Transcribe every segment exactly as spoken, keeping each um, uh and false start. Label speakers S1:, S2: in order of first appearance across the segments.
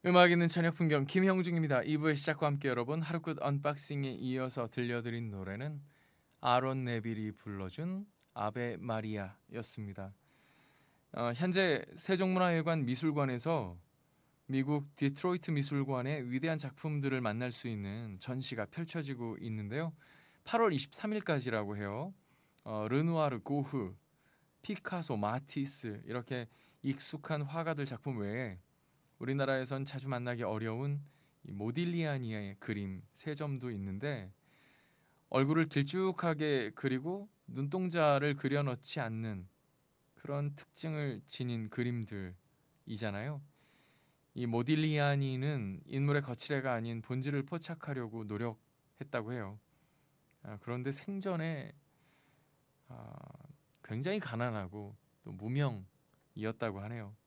S1: 음악 있는 저녁 풍경 김형중입니다. 이 부의 시작과 함께 여러분 하루 끝 언박싱에 이어서 들려드린 노래는 아론 네빌이 불러준 아베 마리아였습니다. 어, 현재 세종문화회관 미술관에서 미국 디트로이트 미술관의 위대한 작품들을 만날 수 있는 전시가 펼쳐지고 있는데요. 팔월 이십삼일까지라고 해요. 어, 르누아르, 고흐, 피카소, 마티스 이렇게 익숙한 화가들 작품 외에 우리나라에선 자주 만나기 어려운 이 모딜리아니의 그림 세 점도 있는데 얼굴을 길쭉하게 그리고 눈동자를 그려넣지 않는 그런 특징을 지닌 그림들이잖아요. 이 모딜리아니는 인물의 거칠애가 아닌 본질을 포착하려고 노력했다고 해요. 아, 그런데 생전에 아, 굉장히 가난하고 또 무명이었다고 하네요.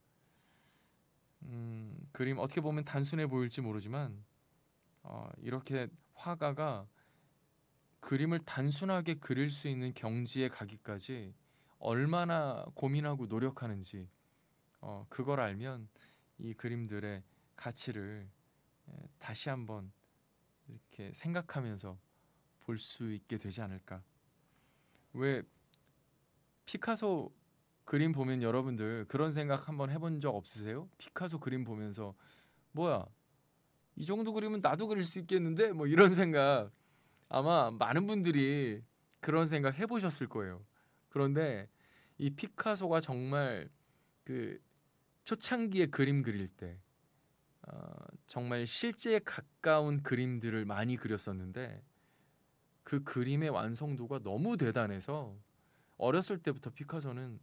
S1: 음, 그림 어떻게 보면 단순해 보일지 모르지만 어, 이렇게 화가가 그림을 단순하게 그릴 수 있는 경지에 가기까지 얼마나 고민하고 노력하는지 어, 그걸 알면 이 그림들의 가치를 에, 다시 한번 이렇게 생각하면서 볼 수 있게 되지 않을까. 왜 피카소 그림 보면 여러분들 그런 생각 한번 해본 적 없으세요? 피카소 그림 보면서 뭐야 이 정도 그림은 나도 그릴 수 있겠는데 뭐 이런 생각 아마 많은 분들이 그런 생각 해보셨을 거예요. 그런데 이 피카소가 정말 그 초창기에 그림 그릴 때 어, 정말 실제에 가까운 그림들을 많이 그렸었는데 그 그림의 완성도가 너무 대단해서 어렸을 때부터 피카소는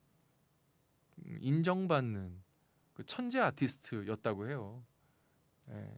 S1: 인정받는 그 천재 아티스트였다고 해요. 예.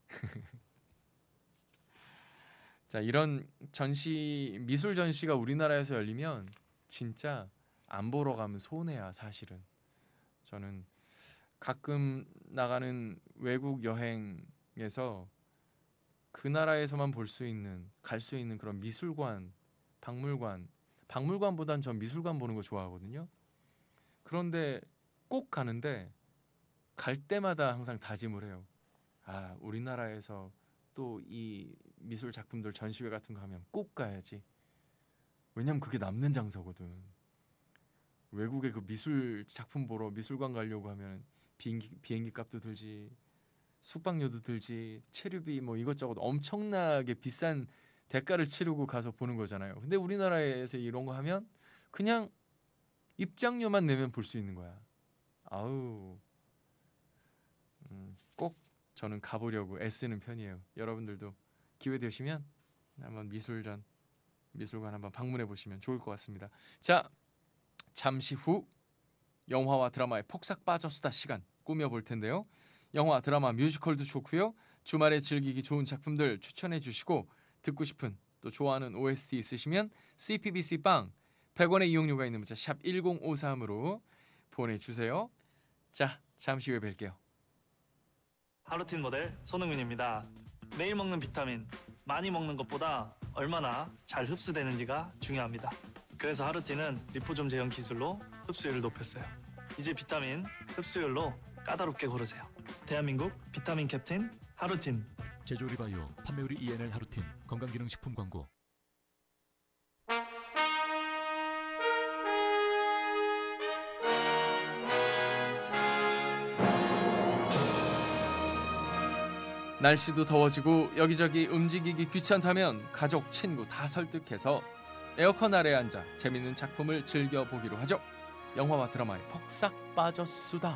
S1: 자, 이런 전시 미술 전시가 우리나라에서 열리면 진짜 안 보러 가면 손해야 사실은. 저는 가끔 나가는 외국 여행에서 그 나라에서만 볼 수 있는 갈 수 있는 그런 미술관, 박물관, 박물관보단 전 미술관 보는 거 좋아하거든요. 그런데 꼭 가는데 갈 때마다 항상 다짐을 해요. 아, 우리나라에서 또 이 미술 작품들 전시회 같은 거 하면 꼭 가야지. 왜냐면 그게 남는 장사거든. 외국에 그 미술 작품 보러 미술관 가려고 하면 비행기 비행기 값도 들지, 숙박료도 들지, 체류비 뭐 이것저것 엄청나게 비싼 대가를 치르고 가서 보는 거잖아요. 근데 우리나라에서 이런 거 하면 그냥 입장료만 내면 볼 수 있는 거야. 아우, 음, 꼭 저는 가보려고 애쓰는 편이에요. 여러분들도 기회 되시면 한번 미술전 미술관 한번 방문해 보시면 좋을 것 같습니다. 자, 잠시 후 영화와 드라마의 폭삭 빠져수다 시간 꾸며볼 텐데요. 영화, 드라마, 뮤지컬도 좋고요. 주말에 즐기기 좋은 작품들 추천해 주시고 듣고 싶은 또 좋아하는 오에스티 있으시면 씨피비씨 빵 백 원의 이용료가 있는 문자 샵 일공오삼으로 보내주세요. 자, 잠시 후에 뵐게요.
S2: 하루틴 모델 손흥민입니다. 매일 먹는 비타민, 많이 먹는 것보다 얼마나 잘 흡수되는지가 중요합니다. 그래서 하루틴은 리포좀 제형 기술로 흡수율을 높였어요. 이제 비타민 흡수율로 까다롭게 고르세요. 대한민국 비타민 캡틴 하루틴.
S3: 제조리 바이오, 판매율이 이엔엘 하루틴, 건강기능식품 광고.
S1: 날씨도 더워지고 여기저기 움직이기 귀찮다면 가족, 친구 다 설득해서 에어컨 아래 앉아 재밌는 작품을 즐겨보기로 하죠. 영화와 드라마의 폭삭 빠져수다.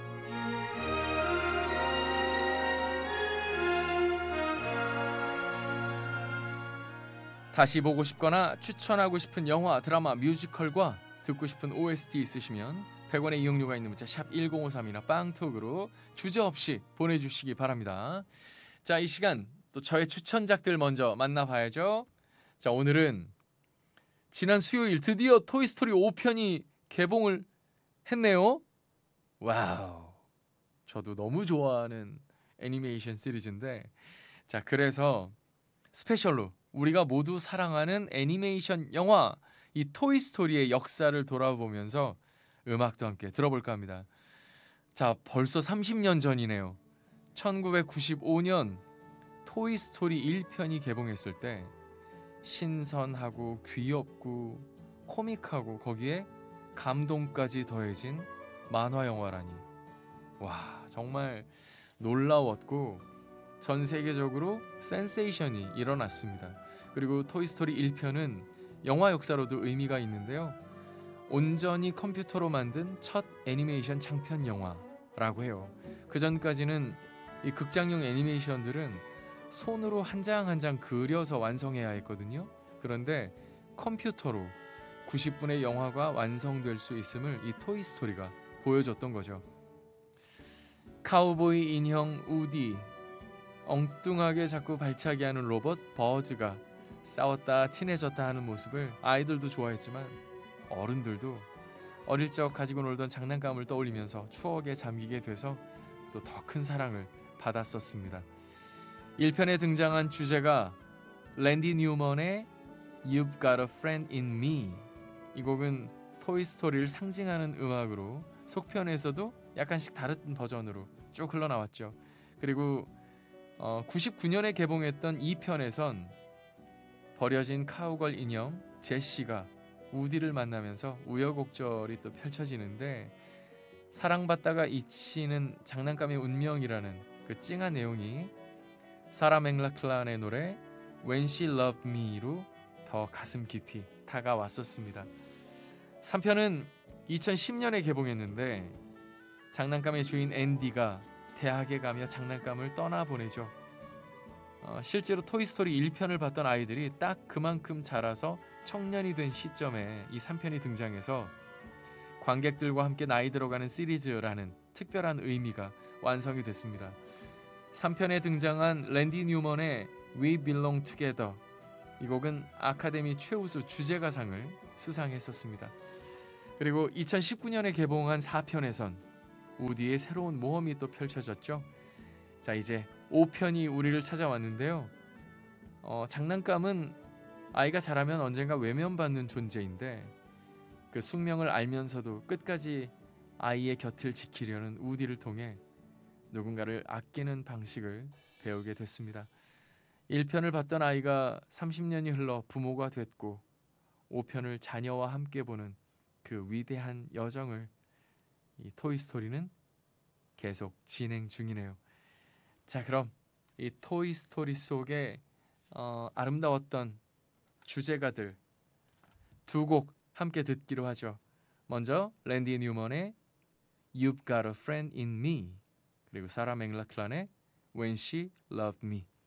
S1: 다시 보고 싶거나 추천하고 싶은 영화, 드라마, 뮤지컬과 듣고 싶은 오에스티 있으시면 백 원의 이용료가 있는 문자 샵 일공오삼이나 빵톡으로 주저없이 보내주시기 바랍니다. 자, 이 시간 또 저의 추천작들 먼저 만나봐야죠. 자, 오늘은 지난 수요일 드디어 토이스토리 오 편이 개봉을 했네요. 와우, 저도 너무 좋아하는 애니메이션 시리즈인데, 자, 그래서 스페셜로 우리가 모두 사랑하는 애니메이션 영화 이 토이스토리의 역사를 돌아보면서 음악도 함께 들어볼까 합니다. 자, 벌써 삼십 년 전이네요. 천구백구십오 년 토이스토리 일 편이 개봉했을 때 신선하고 귀엽고 코믹하고 거기에 감동까지 더해진 만화 영화라니. 와, 정말 놀라웠고 전 세계적으로 센세이션이 일어났습니다. 그리고 토이스토리 일 편은 영화 역사로도 의미가 있는데요. 온전히 컴퓨터로 만든 첫 애니메이션 장편 영화라고 해요. 그 전까지는 이 극장용 애니메이션들은 손으로 한 장 한 장 그려서 완성해야 했거든요. 그런데 컴퓨터로 구십 분의 영화가 완성될 수 있음을 이 토이스토리가 보여줬던 거죠. 카우보이 인형 우디, 엉뚱하게 자꾸 발차기 하는 로봇 버즈가 싸웠다 친해졌다 하는 모습을 아이들도 좋아했지만 어른들도 어릴 적 가지고 놀던 장난감을 떠올리면서 추억에 잠기게 돼서 또 더 큰 사랑을 받았었습니다. 일 편에 등장한 주제가 랜디 뉴먼의 You've Got a Friend in Me. 이 곡은 토이스토리를 상징하는 음악으로 속편에서도 약간씩 다른 버전으로 쭉 흘러나왔죠. 그리고 어, 구십구 년에 개봉했던 이 편에선 버려진 카우걸 인형 제시가 우디를 만나면서 우여곡절이 또 펼쳐지는데 사랑받다가 잊히는 장난감의 운명이라는 그 찡한 내용이 사라 맥락클란의 노래 When She Loved Me로 더 가슴 깊이 다가왔었습니다. 삼 편은 이천십 년에 개봉했는데 장난감의 주인 앤디가 대학에 가며 장난감을 떠나보내죠. 어, 실제로 토이스토리 일 편을 봤던 아이들이 딱 그만큼 자라서 청년이 된 시점에 이 삼 편이 등장해서 관객들과 함께 나이 들어가는 시리즈라는 특별한 의미가 완성이 됐습니다. 삼 편에 등장한 랜디 뉴먼의 We Belong Together, 이 곡은 아카데미 최우수 주제가상을 수상했었습니다. 그리고 이천십구 년에 개봉한 사 편에선 우디의 새로운 모험이 또 펼쳐졌죠. 자, 이제 오 편이 우리를 찾아왔는데요. 어, 장난감은 아이가 자라면 언젠가 외면받는 존재인데 그 숙명을 알면서도 끝까지 아이의 곁을 지키려는 우디를 통해 누군가를 아끼는 방식을 배우게 됐습니다. 일 편을 봤던 아이가 삼십 년이 흘러 부모가 됐고 오 편을 자녀와 함께 보는 그 위대한 여정을 이 토이스토리는 계속 진행 중이네요. 자, 그럼 이 토이스토리 속에 어, 아름다웠던 주제가들 두 곡 함께 듣기로 하죠. 먼저 랜디 뉴먼의 You've Got a Friend in Me, 그리고 사라 맥락클란의 When She Loved Me.